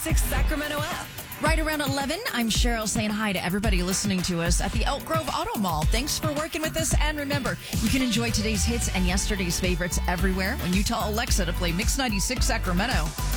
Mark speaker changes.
Speaker 1: 96 Sacramento app.
Speaker 2: Right around 11, I'm Cheryl saying hi to everybody listening to us at the Elk Grove Auto Mall. Thanks for working with us. And remember, you can enjoy today's hits and yesterday's favorites everywhere when you tell Alexa to play Mix 96 Sacramento.